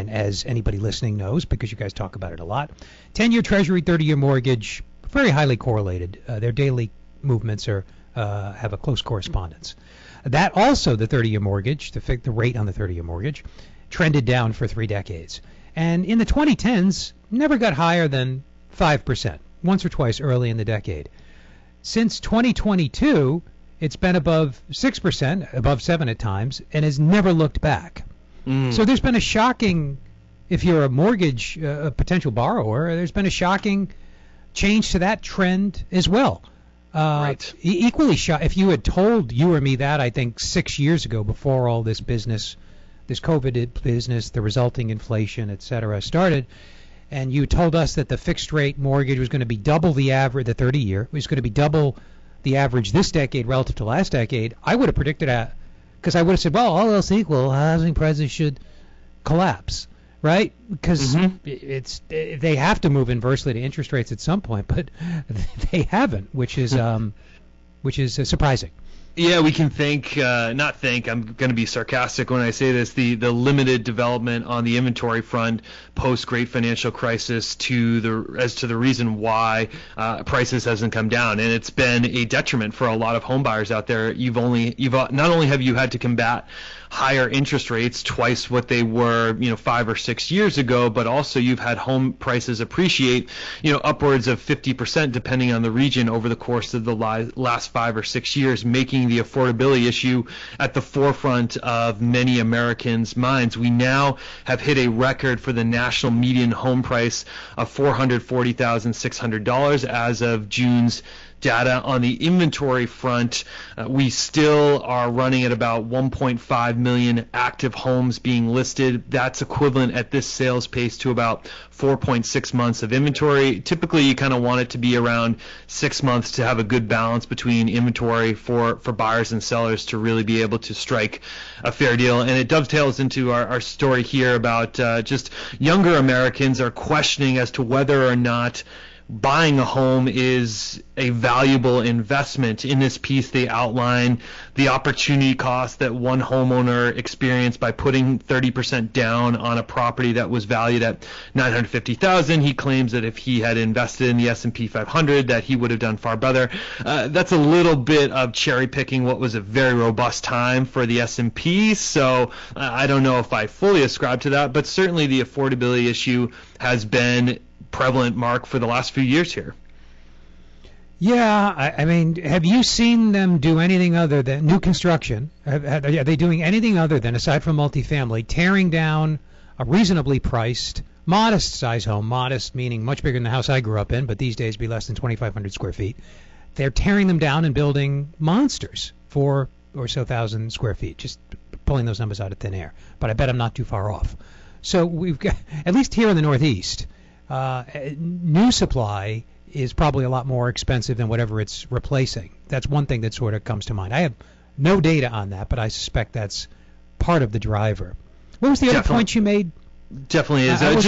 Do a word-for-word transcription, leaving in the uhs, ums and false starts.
And as anybody listening knows, because you guys talk about it a lot, ten-year Treasury, thirty-year mortgage, very highly correlated. Uh, their daily movements are uh, have a close correspondence. That also, the thirty-year mortgage, the, the rate on the thirty-year mortgage, trended down for three decades. And in the twenty tens, never got higher than five percent, once or twice early in the decade. Since twenty twenty-two, it's been above six percent, above seven at times, and has never looked back. Mm. So there's been a shocking, if you're a mortgage uh, a potential borrower, there's been a shocking change to that trend as well. Uh, right. E- equally shocked, if you had told you or me that, I think, six years ago, before all this business, this COVID business, the resulting inflation, et cetera, started, and you told us that the fixed rate mortgage was going to be double the average, the thirty year, was going to be double the average this decade relative to last decade, I would have predicted that, because I would have said, well, all else equal, housing prices should collapse, right? Because mm-hmm. it's they have to move inversely to interest rates at some point, but they haven't, which is um, which is uh, surprising. Yeah, we can think, uh, not think, I'm going to be sarcastic when I say this, the, the limited development on the inventory front post-Great Financial Crisis to the as to the reason why uh, prices hasn't come down. And it's been a detriment for a lot of home buyers out there. You've only, you've not only have you had to combat higher interest rates, twice what they were, you know, five or six years ago, but also you've had home prices appreciate, you know, upwards of fifty percent depending on the region over the course of the li- last five or six years, making the affordability issue at the forefront of many Americans' minds. We now have hit a record for the national median home price of four hundred forty thousand six hundred dollars as of June's data. On the inventory front, uh, we still are running at about one point five million active homes being listed. That's equivalent at this sales pace to about four point six months of inventory. Typically, you kind of want it to be around six months to have a good balance between inventory for, for buyers and sellers to really be able to strike a fair deal. And it dovetails into our, our story here about uh, just younger Americans are questioning as to whether or not buying a home is a valuable investment. In this piece, they outline the opportunity cost that one homeowner experienced by putting thirty percent down on a property that was valued at nine hundred fifty thousand dollars. He claims that if he had invested in the S and P five hundred, that he would have done far better. Uh, that's a little bit of cherry picking what was a very robust time for the S and P. So uh, I don't know if I fully ascribe to that, but certainly the affordability issue has been prevalent, Mark, for the last few years here. Yeah, I, I mean, have you seen them do anything other than new construction? Have, have, are they doing anything other than, aside from multifamily, tearing down a reasonably priced, modest size home? Modest meaning much bigger than the house I grew up in, but these days be less than twenty-five hundred square feet. They're tearing them down and building monsters, four or so thousand square feet, just pulling those numbers out of thin air. But I bet I'm not too far off. So we've got, at least here in the Northeast, Uh, new supply is probably a lot more expensive than whatever it's replacing. That's one thing that sort of comes to mind. I have no data on that, but I suspect that's part of the driver. What was the Definitely. other point you made? Definitely is. I, I was